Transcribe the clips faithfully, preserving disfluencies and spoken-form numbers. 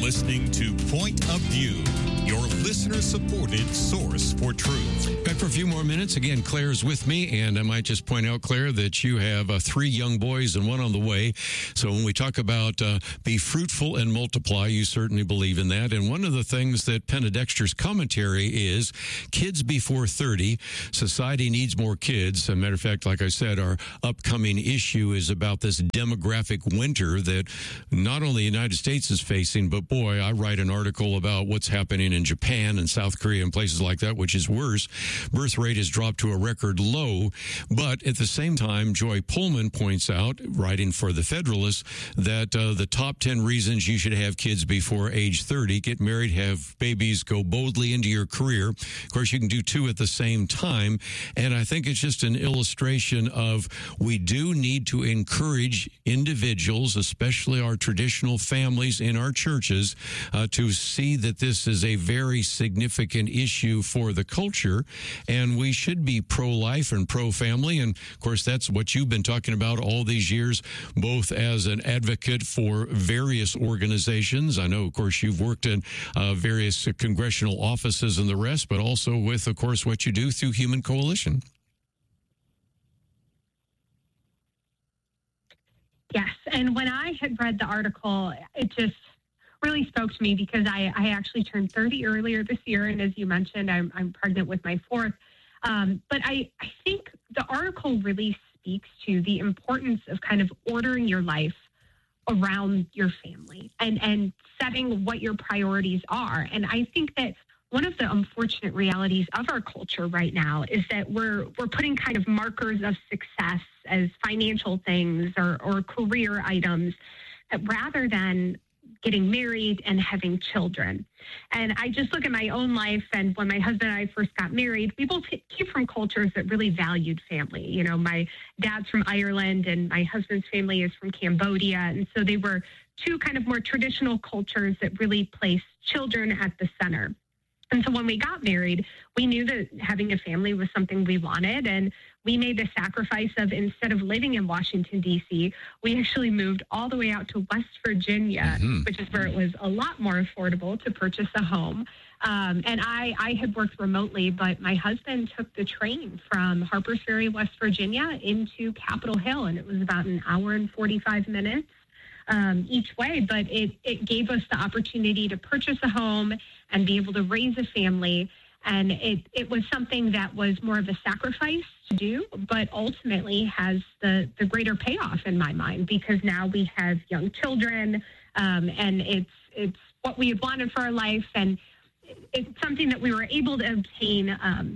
listening to Point of View, your listener-supported source for truth. Back for a few more minutes. Again, Claire's with me, and I might just point out, Claire, that you have uh, three young boys and one on the way. So when we talk about uh, be fruitful and multiply, you certainly believe in that. And one of the things that Penna-Dexter's commentary is kids before thirty. Society needs more kids. As a matter of fact, like I said, our upcoming issue is about this demographic winter that not only the United States is facing, but boy, I write an article about what's happening in Japan and South Korea and places like that, which is worse. Birth rate has dropped to a record low. But at the same time, Joy Pullman points out, writing for The Federalist, that uh, the top ten reasons you should have kids before age thirty: get married, have babies, go boldly into your career. Of course, you can do two at the same time. And I think it's just an illustration of we do need to encourage individuals, especially our traditional families in our churches, uh, to see that this is a very significant issue for the culture. And we should be pro-life and pro-family. And, of course, that's what you've been talking about all these years, both as an advocate for various organizations. I know, of course, you've worked in uh, various congressional offices and the rest, but also with, of course, what you do through Human Coalition. Yes, and when I had read the article, it just really spoke to me because I, I actually turned thirty earlier this year, and as you mentioned, I'm, I'm pregnant with my fourth. Um, but I, I think the article really speaks to the importance of kind of ordering your life around your family and, and setting what your priorities are. And I think that one of the unfortunate realities of our culture right now is that we're we're putting kind of markers of success as financial things or, or career items rather than getting married and having children. And I just look at my own life, and when my husband and I first got married, we both came from cultures that really valued family. You know, my dad's from Ireland and my husband's family is from Cambodia. And so they were two kind of more traditional cultures that really placed children at the center. And so when we got married, we knew that having a family was something we wanted. And we made the sacrifice of, instead of living in Washington, D C, we actually moved all the way out to West Virginia, mm-hmm. which is where it was a lot more affordable to purchase a home. Um, and I, I had worked remotely, but my husband took the train from Harpers Ferry, West Virginia, into Capitol Hill. And it was about an hour and forty-five minutes. Um, each way, but it, it gave us the opportunity to purchase a home and be able to raise a family. And it, it was something that was more of a sacrifice to do, but ultimately has the, the greater payoff in my mind, because now we have young children, um, and it's it's what we had wanted for our life, and it's something that we were able to obtain um,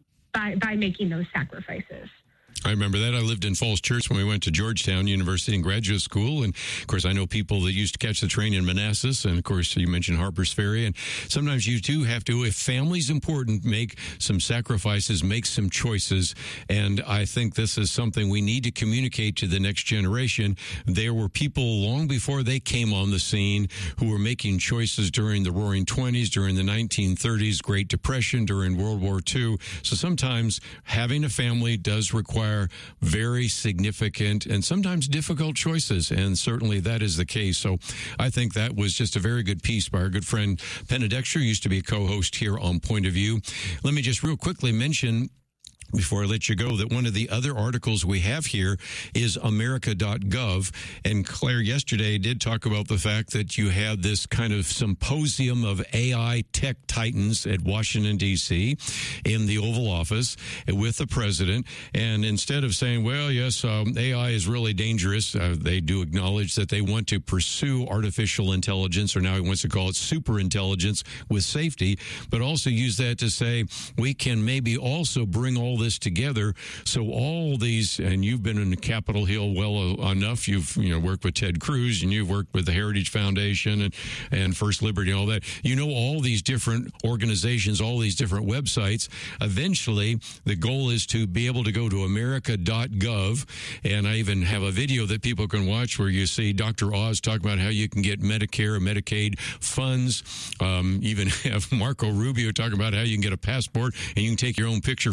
by by making those sacrifices. I remember that. I lived in Falls Church when we went to Georgetown University in graduate school. And, of course, I know people that used to catch the train in Manassas. And, of course, you mentioned Harpers Ferry. And sometimes you do have to, if family's important, make some sacrifices, make some choices. And I think this is something we need to communicate to the next generation. There were people long before they came on the scene who were making choices during the Roaring Twenties, during the nineteen thirties, Great Depression, during World War Two. So sometimes having a family does require very significant and sometimes difficult choices, and certainly that is the case. So I think that was just a very good piece by our good friend Penna-Dexter, used to be a co-host here on Point of View. Let me just real quickly mention, before I let you go, that one of the other articles we have here is America dot gov. And Claire yesterday did talk about the fact that you had this kind of symposium of A I tech titans at Washington, D C in the Oval Office with the president. And instead of saying, well, yes, um, A I is really dangerous, uh, they do acknowledge that they want to pursue artificial intelligence, or now he wants to call it super intelligence, with safety, but also use that to say we can maybe also bring all this together. So all these, and you've been in Capitol Hill well enough, you've you know worked with Ted Cruz, and you've worked with the Heritage Foundation and, and First Liberty and all that. You know all these different organizations, all these different websites. Eventually, the goal is to be able to go to America dot gov, and I even have a video that people can watch where you see Doctor Oz talk about how you can get Medicare and Medicaid funds. Um, even have Marco Rubio talk about how you can get a passport, and you can take your own picture for the passport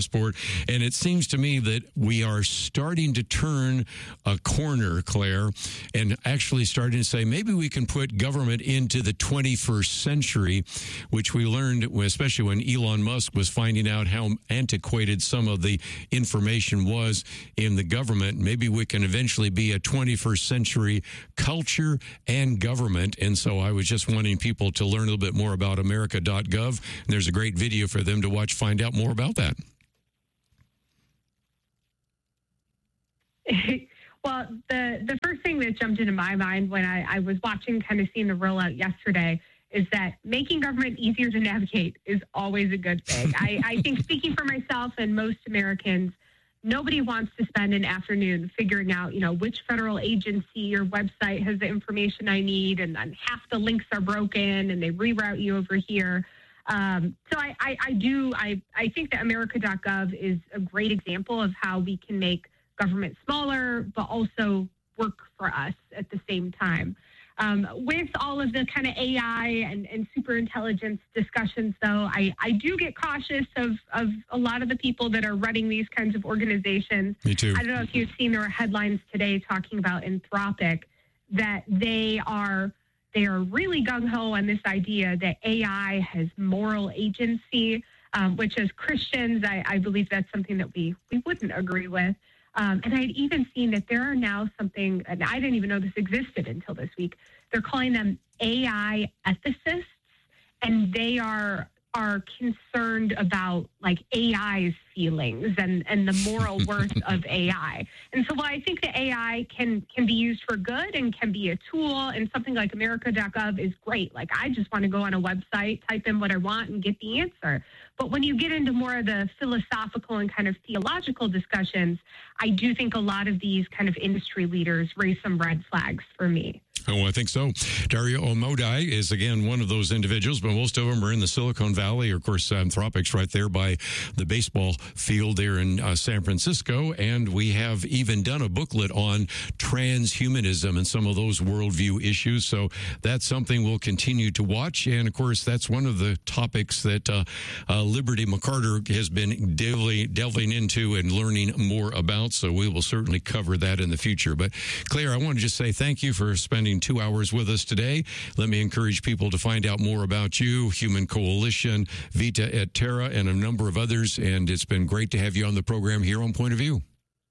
passport. And it seems to me that we are starting to turn a corner, Claire, and actually starting to say maybe we can put government into the twenty-first century, which we learned, especially when Elon Musk was finding out how antiquated some of the information was in the government. Maybe we can eventually be a twenty-first century culture and government. And so I was just wanting people to learn a little bit more about America dot gov. And there's a great video for them to watch, find out more about that. Well, the, the first thing that jumped into my mind when I, I was watching, kind of seeing the rollout yesterday, is that making government easier to navigate is always a good thing. I, I think, speaking for myself and most Americans, nobody wants to spend an afternoon figuring out, you know, which federal agency or website has the information I need, and then half the links are broken and they reroute you over here. Um, so I, I, I do, I, I think that America dot gov is a great example of how we can make government smaller, but also work for us at the same time. Um, with all of the kind of A I and, and super intelligence discussions, though, I, I do get cautious of, of a lot of the people that are running these kinds of organizations. Me too. I don't know if you've seen, there were headlines today talking about Anthropic, that they are they are really gung-ho on this idea that A I has moral agency, um, which as Christians, I, I believe that's something that we, we wouldn't agree with. Um, and I'd even seen that there are now something, and I didn't even know this existed until this week, they're calling them A I ethicists, and they are are concerned about like A I's feelings and, and the moral worth of A I. And so while I think that A I can, can be used for good and can be a tool, and something like America dot gov is great. Like, I just want to go on a website, type in what I want and get the answer. But when you get into more of the philosophical and kind of theological discussions, I do think a lot of these kind of industry leaders raise some red flags for me. Oh, I think so. Dario Amodei is, again, one of those individuals, but most of them are in the Silicon Valley. Of course, Anthropic's right there by the baseball field there in uh, San Francisco. And we have even done a booklet on transhumanism and some of those worldview issues. So that's something we'll continue to watch. And, of course, that's one of the topics that uh, uh, Liberty McCarter has been delving, delving into and learning more about. So we will certainly cover that in the future. But, Claire, I want to just say thank you for spending two hours with us today. Let me encourage people to find out more about you, Human Coalition, Vita et Terra, and a number of others. And it's been great to have you on the program here on Point of View.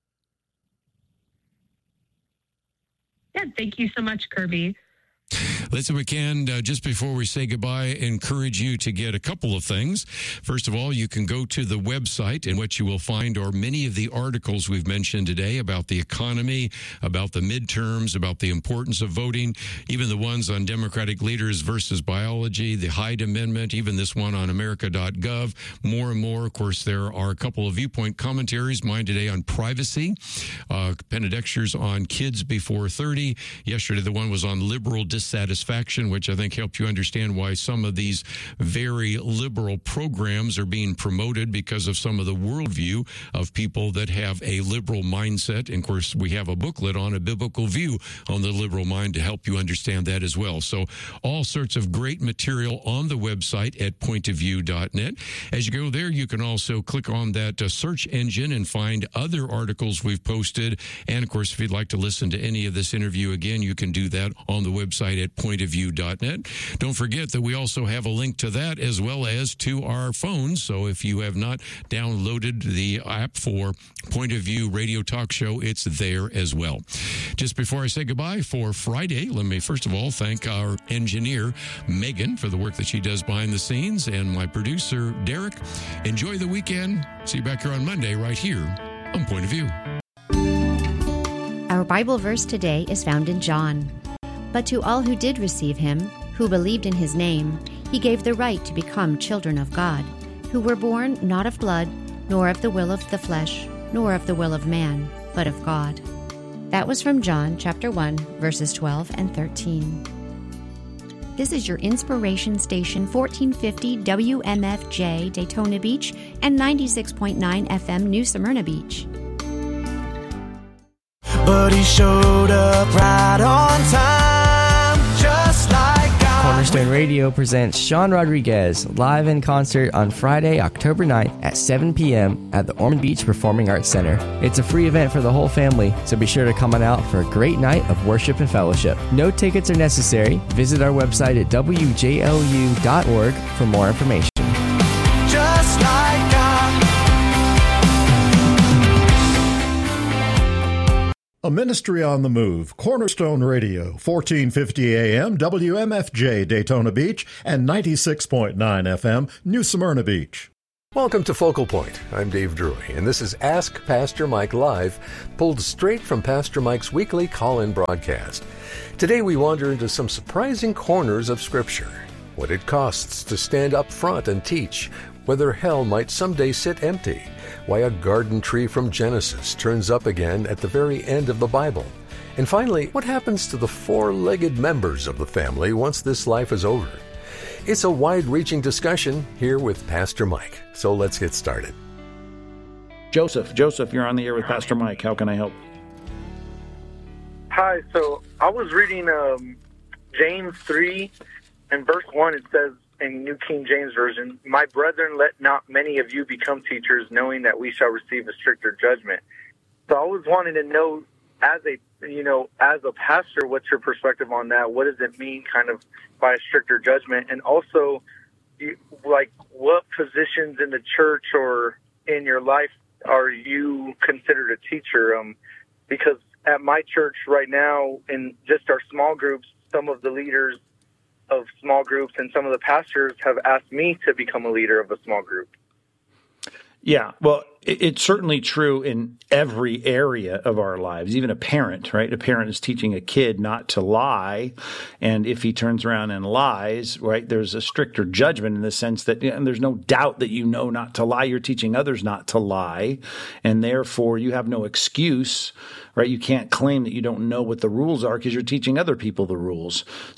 Yeah, thank you so much, Kirby. Listen, we can, uh, just before we say goodbye, encourage you to get a couple of things. First of all, you can go to the website, and what you will find are many of the articles we've mentioned today about the economy, about the midterms, about the importance of voting, even the ones on Democratic leaders versus biology, the Hyde Amendment, even this one on America dot gov. More and more, of course, there are a couple of viewpoint commentaries. Mine today on privacy, uh, Benedictures on kids before thirty. Yesterday, the one was on liberal dissatisfaction, which I think helped you understand why some of these very liberal programs are being promoted because of some of the worldview of people that have a liberal mindset. And of course, we have a booklet on a biblical view on the liberal mind to help you understand that as well. So all sorts of great material on the website at point of view dot net. As you go there, you can also click on that uh, search engine and find other articles we've posted. And of course, if you'd like to listen to any of this interview again, you can do that on the website at point of view dot net. Don't forget that we also have a link to that as well as to our phones. So if you have not downloaded the app for Point of View Radio Talk Show, it's there as well. Just before I say goodbye for Friday, let me first of all thank our engineer, Megan, for the work that she does behind the scenes, and my producer, Derek. Enjoy the weekend. See you back here on Monday right here on Point of View. Our Bible verse today is found in John. But to all who did receive him, who believed in his name, he gave the right to become children of God, who were born not of blood, nor of the will of the flesh, nor of the will of man, but of God. That was from John chapter one, verses twelve and thirteen. This is your inspiration station, fourteen fifty W M F J Daytona Beach and ninety-six point nine F M New Smyrna Beach. But he showed up right on time, just like God. Cornerstone Radio presents Sean Rodriguez live in concert on Friday, October ninth at seven p.m. at the Ormond Beach Performing Arts Center. It's a free event for the whole family, so be sure to come on out for a great night of worship and fellowship. No tickets are necessary. Visit our website at w j l u dot org for more information. Just like God. A ministry on the move, Cornerstone Radio, fourteen fifty A M, W M F J, Daytona Beach, and ninety-six point nine F M, New Smyrna Beach. Welcome to Focal Point. I'm Dave Drury, and this is Ask Pastor Mike Live, pulled straight from Pastor Mike's weekly call-in broadcast. Today we wander into some surprising corners of Scripture. What it costs to stand up front and teach, whether hell might someday sit empty, why a garden tree from Genesis turns up again at the very end of the Bible, and finally, what happens to the four-legged members of the family once this life is over. It's a wide-reaching discussion here with Pastor Mike, so let's get started. Joseph, Joseph, you're on the air with Pastor Mike. How can I help? Hi, so I was reading um, James three, and verse one, it says, in New King James Version, "My brethren, let not many of you become teachers, knowing that we shall receive a stricter judgment." So I was wanting to know, as a you know, as a pastor, what's your perspective on that? What does it mean, kind of, by a stricter judgment? And also, you, like, what positions in the church or in your life are you considered a teacher? Um, because at my church right now, in just our small groups, some of the leaders of small groups and some of the pastors have asked me to become a leader of a small group. Yeah, well, it's certainly true in every area of our lives, even a parent, right? A parent is teaching a kid not to lie, and if he turns around and lies, right, there's a stricter judgment in the sense that, you know, there's no doubt that you know not to lie. You're teaching others not to lie, and therefore you have no excuse, right? You can't claim that you don't know what the rules are because you're teaching other people the rules.